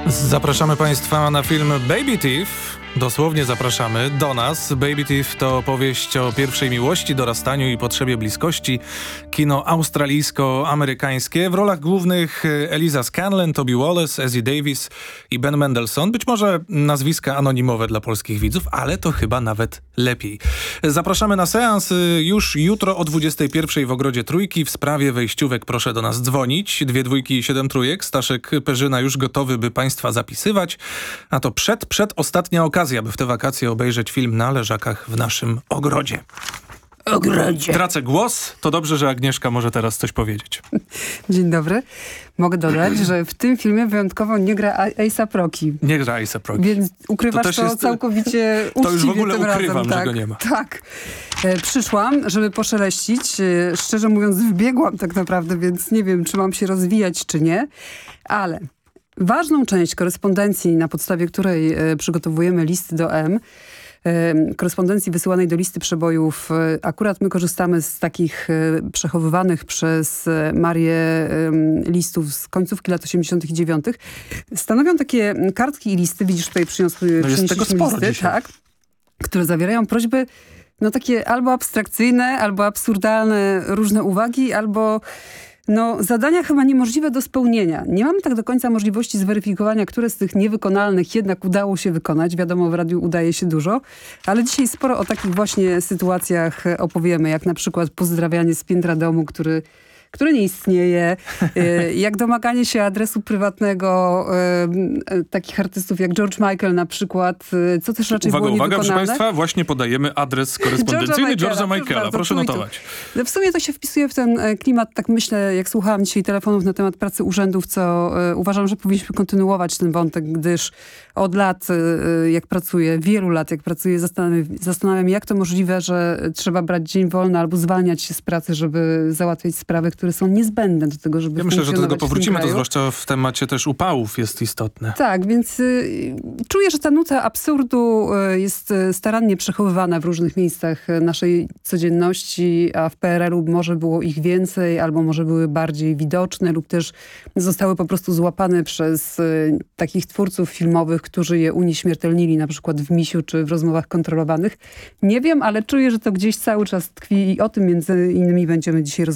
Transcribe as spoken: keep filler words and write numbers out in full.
Zapraszamy Państwa na film Baby Thief. Dosłownie zapraszamy do nas. Baby Thief to opowieść o pierwszej miłości, dorastaniu i potrzebie bliskości. Kino australijsko-amerykańskie. W rolach głównych Eliza Scanlen, Toby Wallace, Ezzie Davis i Ben Mendelsohn. Być może nazwiska anonimowe dla polskich widzów, ale to chyba nawet lepiej. Zapraszamy na seans już jutro o dwudziestej pierwszej w Ogrodzie Trójki. W sprawie wejściówek proszę do nas dzwonić. Dwie dwójki i siedem trójek. Staszek Perzyna już gotowy, by Państwa zapisywać. A to przed, przed ostatnia okazja, aby w te wakacje obejrzeć film na leżakach w naszym ogrodzie. Ogrodzie. Tracę głos. To dobrze, że Agnieszka może teraz coś powiedzieć. Dzień dobry. Mogę dodać, że w tym filmie wyjątkowo nie gra A$ap Rocky. Nie gra A$ap Rocky. Więc ukrywasz to, to jest, całkowicie uczciwie. To już w ogóle tym ukrywam, razem, że tak, go nie ma. Tak. E, przyszłam, żeby poszeleścić. E, szczerze mówiąc, wbiegłam tak naprawdę, więc nie wiem, czy mam się rozwijać, czy nie. Ale ważną część korespondencji, na podstawie której e, przygotowujemy listy do M, e, korespondencji wysyłanej do listy przebojów, e, akurat my korzystamy z takich e, przechowywanych przez e, Marię e, listów z końcówki lat osiemdziesiątych i dziewięćdziesiątych. Stanowią takie kartki i listy, widzisz, tutaj przyniosły no jest tego sporo listy, tak, które zawierają prośby, no takie albo abstrakcyjne, albo absurdalne różne uwagi, albo no, zadania chyba niemożliwe do spełnienia. Nie mamy tak do końca możliwości zweryfikowania, które z tych niewykonalnych jednak udało się wykonać. Wiadomo, w radiu udaje się dużo, ale dzisiaj sporo o takich właśnie sytuacjach opowiemy, jak na przykład pozdrawianie z piętra domu, który który nie istnieje, jak domaganie się adresu prywatnego takich artystów jak George Michael na przykład, co też raczej uwaga, było uwaga, niewykonalne. proszę Państwa, właśnie podajemy adres korespondencyjny George'a Michaela. Proszę notować. W sumie to się wpisuje w ten klimat, tak myślę, jak słuchałam dzisiaj telefonów na temat pracy urzędów, co y, uważam, że powinniśmy kontynuować ten wątek, gdyż od lat, y, jak pracuję, wielu lat, jak pracuję, zastanawiam, zastanawiam jak to możliwe, że trzeba brać dzień wolny albo zwalniać się z pracy, żeby załatwiać sprawy, które są niezbędne do tego, żeby Ja myślę, że do tego powrócimy, to kraju. zwłaszcza w temacie też upałów jest istotne. Tak, więc y, czuję, że ta nuta absurdu y, jest y, starannie przechowywana w różnych miejscach naszej codzienności, a w P R L-u może było ich więcej, albo może były bardziej widoczne, lub też zostały po prostu złapane przez y, takich twórców filmowych, którzy je unieśmiertelnili, na przykład w Misiu, czy w Rozmowach kontrolowanych. Nie wiem, ale czuję, że to gdzieś cały czas tkwi i o tym między innymi będziemy dzisiaj rozmawiać.